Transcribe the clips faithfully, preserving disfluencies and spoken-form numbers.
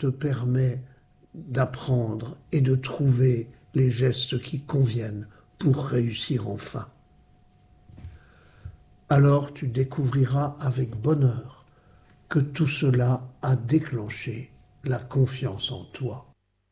te permet d'apprendre et de trouver les gestes qui conviennent pour réussir enfin. Alors tu découvriras avec bonheur que tout cela a déclenché la confiance en toi.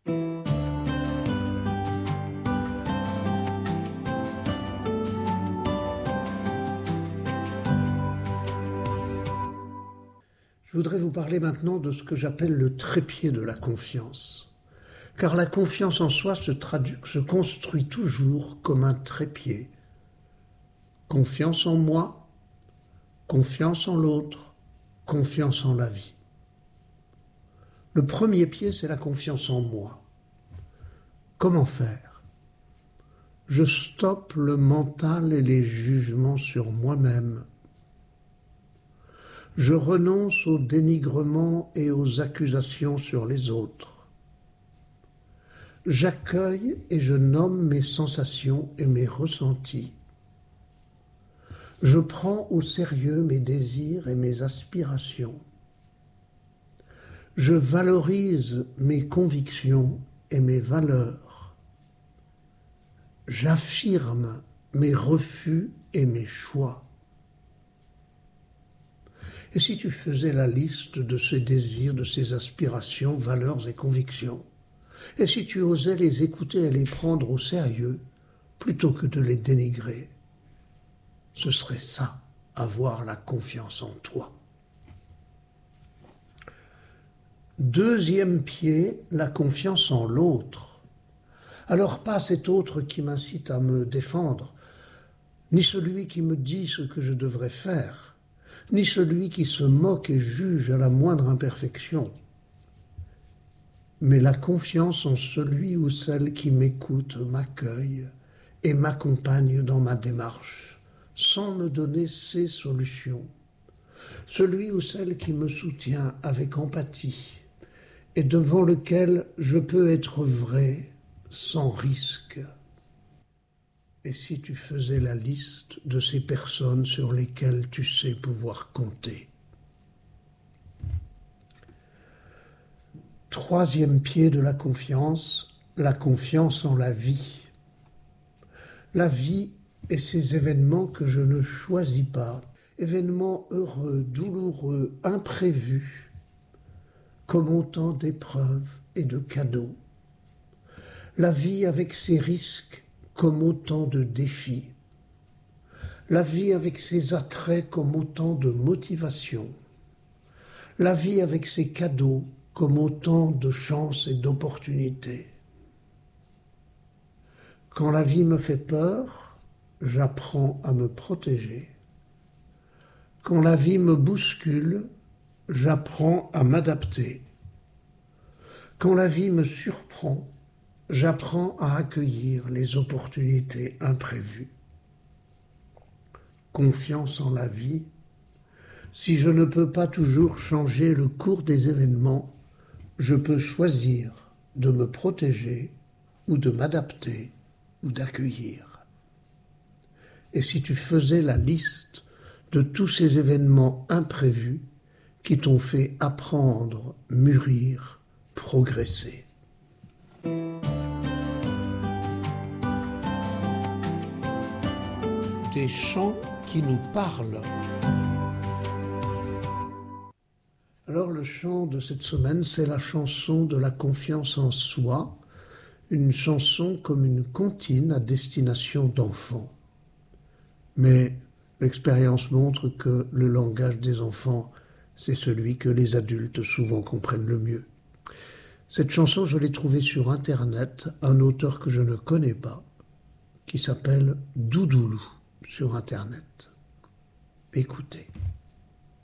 Je voudrais vous parler maintenant de ce que j'appelle le trépied de la confiance. Car la confiance en soi se, traduit, se construit toujours comme un trépied. Confiance en moi, confiance en l'autre, confiance en la vie. Le premier pied, c'est la confiance en moi. Comment faire? Je stoppe le mental et les jugements sur moi-même. Je renonce au dénigrement et aux accusations sur les autres. J'accueille et je nomme mes sensations et mes ressentis. Je prends au sérieux mes désirs et mes aspirations. Je valorise mes convictions et mes valeurs. J'affirme mes refus et mes choix. Et si tu faisais la liste de ces désirs, de ces aspirations, valeurs et convictions, et si tu osais les écouter et les prendre au sérieux, plutôt que de les dénigrer, ce serait ça, avoir la confiance en toi. Deuxième pied, la confiance en l'autre. Alors pas cet autre qui m'incite à me défendre, ni celui qui me dit ce que je devrais faire, ni celui qui se moque et juge à la moindre imperfection, mais la confiance en celui ou celle qui m'écoute, m'accueille et m'accompagne dans ma démarche, sans me donner ses solutions, celui ou celle qui me soutient avec empathie et devant lequel je peux être vrai sans risque. Et si tu faisais la liste de ces personnes sur lesquelles tu sais pouvoir compter? Troisième pied de la confiance, la confiance en la vie. La vie et ces événements que je ne choisis pas, événements heureux, douloureux, imprévus, comme autant d'épreuves et de cadeaux. La vie avec ses risques comme autant de défis. La vie avec ses attraits comme autant de motivations. La vie avec ses cadeaux comme autant de chances et d'opportunités. Quand la vie me fait peur, j'apprends à me protéger. Quand la vie me bouscule, j'apprends à m'adapter. Quand la vie me surprend, j'apprends à accueillir les opportunités imprévues. Confiance en la vie. Si je ne peux pas toujours changer le cours des événements, je peux choisir de me protéger ou de m'adapter ou d'accueillir. Et si tu faisais la liste de tous ces événements imprévus qui t'ont fait apprendre, mûrir, progresser. Des chants qui nous parlent. Alors le chant de cette semaine, c'est la chanson de la confiance en soi, une chanson comme une comptine à destination d'enfants. Mais l'expérience montre que le langage des enfants, c'est celui que les adultes souvent comprennent le mieux. Cette chanson, je l'ai trouvée sur Internet, un auteur que je ne connais pas, qui s'appelle Doudoulou sur Internet. Écoutez.